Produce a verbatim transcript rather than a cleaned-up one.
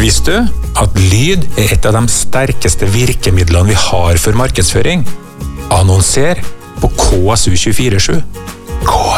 Visste du at lyd er et av de sterkeste virkemidlene vi har for markedsføring? Annonser på K S U to fire sju. K